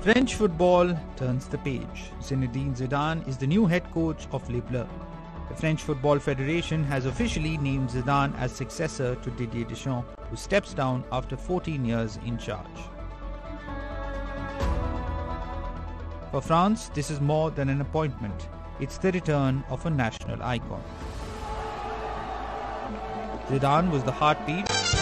French football turns the page. Zinedine Zidane is the new head coach of Les Bleus. The French Football Federation has officially named Zidane as successor to Didier Deschamps, who steps down after 14 years in charge. For France, this is more than an appointment. It's the return of a national icon. Zidane was the heartbeat